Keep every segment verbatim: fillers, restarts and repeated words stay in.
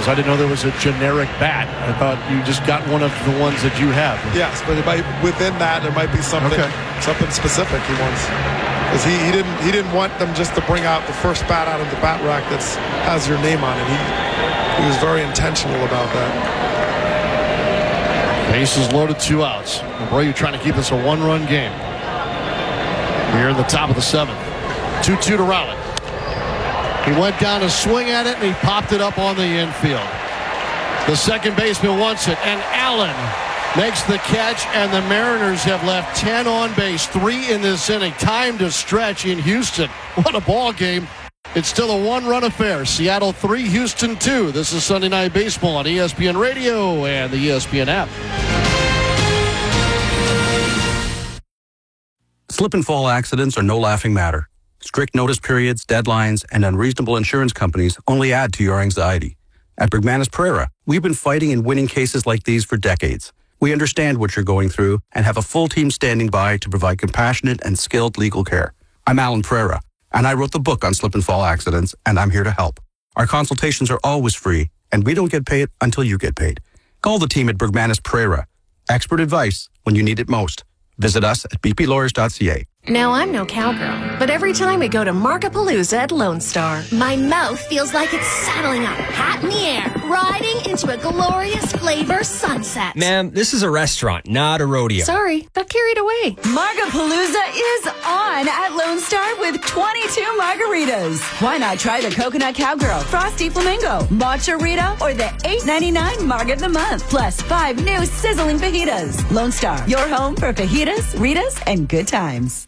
because I didn't know there was a generic bat. I thought you just got one of the ones that you have. Yes, but it might, within that, there might be something okay. something specific he wants. Because he, he didn't he didn't want them just to bring out the first bat out of the bat rack that has your name on it. He, he was very intentional about that. Bases loaded, two outs. Abreu trying to keep this a one-run game. Here in the top of the seventh. two two to Rowlett. He went down to swing at it, and he popped it up on the infield. The second baseman wants it, and Allen makes the catch, and the Mariners have left ten on base, three in this inning. Time to stretch in Houston. What a ball game. It's still a one-run affair. Seattle three, Houston two. This is Sunday Night Baseball on E S P N Radio and the E S P N app. Slip and fall accidents are no laughing matter. Strict notice periods, deadlines, and unreasonable insurance companies only add to your anxiety. At Bergmanis Pereira, we've been fighting and winning cases like these for decades. We understand what you're going through and have a full team standing by to provide compassionate and skilled legal care. I'm Alan Pereira, and I wrote the book on slip and fall accidents, and I'm here to help. Our consultations are always free, and we don't get paid until you get paid. Call the team at Bergmanis Pereira. Expert advice when you need it most. Visit us at b p lawyers dot c a. Now, I'm no cowgirl, but every time we go to Markapalooza at Lone Star, my mouth feels like it's saddling up, hat in the air, riding into a glorious flavor sunset. Ma'am, this is a restaurant, not a rodeo. Sorry, got carried away. Markapalooza is on at Lone Star with twenty-two margaritas. Why not try the Coconut Cowgirl, Frosty Flamingo, Matcha Rita, or the eight ninety-nine Marg of the Month, plus five new sizzling fajitas. Lone Star, your home for fajitas, Ritas, and good times.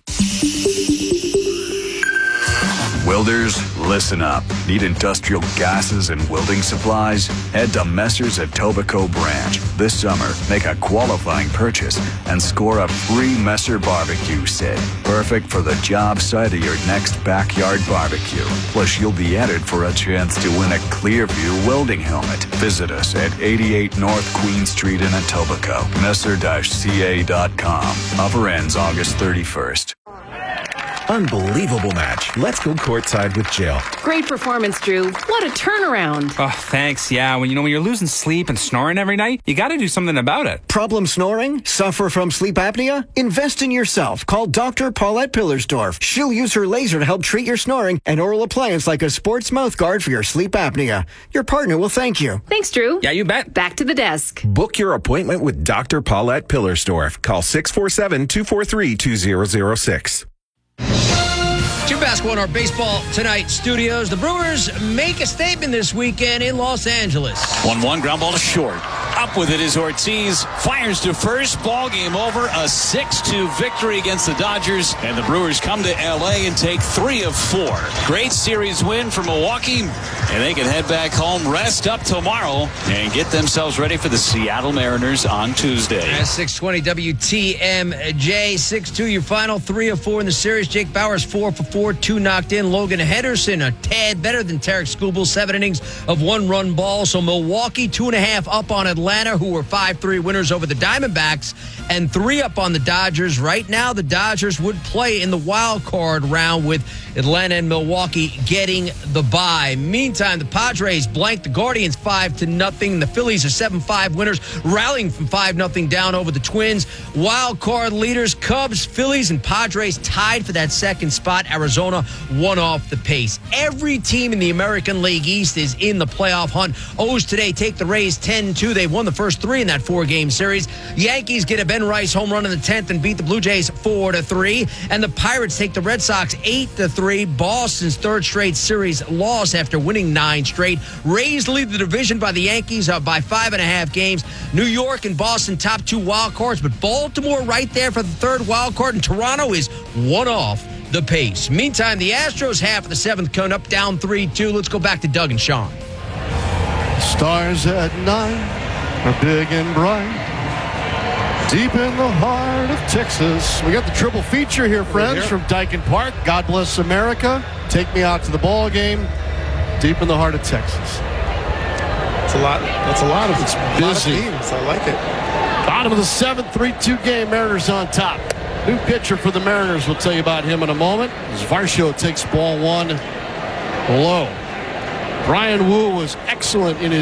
Welders, listen up. Need industrial gases and welding supplies? Head to Messer's Etobicoke branch. This summer, make a qualifying purchase and score a free Messer barbecue set. Perfect for the job site of your next backyard barbecue. Plus, you'll be entered for a chance to win a Clearview welding helmet. Visit us at eighty-eight North Queen Street in Etobicoke. Messer C A dot com. Offer ends August thirty-first. Unbelievable match. Let's go courtside with Jill. Great performance, Drew. What a turnaround. Oh, thanks. Yeah, when you know when you're losing sleep and snoring every night, you got to do something about it. Problem snoring? Suffer from sleep apnea? Invest in yourself. Call Doctor Paulette Pillersdorf. She'll use her laser to help treat your snoring and oral appliance like a sports mouth guard for your sleep apnea. Your partner will thank you. Thanks, Drew. Yeah, you bet. Back to the desk. Book your appointment with Doctor Paulette Pillersdorf. Call six four seven, two four three, two zero zero six. Two basketball in our Baseball Tonight studios. The Brewers make a statement this weekend in Los Angeles. one one, ground ball to short. Up with it is Ortiz. Fires to first. Ball game over. A six two victory against the Dodgers. And the Brewers come to L A and take three of four. Great series win for Milwaukee. And they can head back home, rest up tomorrow, and get themselves ready for the Seattle Mariners on Tuesday. At six twenty W T M J. six two your final. three of four in the series. Jake Bauers four for four. two knocked in. Logan Henderson a tad better than Tarek Skubal. Seven innings of one-run ball. So Milwaukee two and a half up on Atlanta, who were five three winners over the Diamondbacks, and three up on the Dodgers. Right now, the Dodgers would play in the wild card round with Atlanta and Milwaukee getting the bye. Meantime, the Padres blanked the Guardians five to nothing. The Phillies are seven five winners, rallying from five nothing down over the Twins. Wild card leaders, Cubs, Phillies, and Padres tied for that second spot. Arizona one off the pace. Every team in the American League East is in the playoff hunt. O's today take the Rays ten two. They've won the first three in that four-game series. Yankees get a Ben Rice home run in the tenth and beat the Blue Jays four to three. And the Pirates take the Red Sox eight to three. Boston's third straight series loss after winning nine straight. Rays lead the division by the Yankees uh, by five and a half games. New York and Boston top two wild cards, but Baltimore right there for the third wild card, and Toronto is one off the pace. Meantime, the Astros half of the seventh coming up down three two. Let's go back to Doug and Sean. Stars at night are big and bright, deep in the heart of Texas. We got the triple feature here, friends, from Dyken Park. God bless America. Take me out to the ball game. Deep in the heart of Texas. It's a lot. That's a lot of it's busy. Teams. I like it. Bottom of the seventh, three two game. Mariners on top. New pitcher for the Mariners. We'll tell you about him in a moment. As Varsho takes ball one low. Brian Wu was excellent in his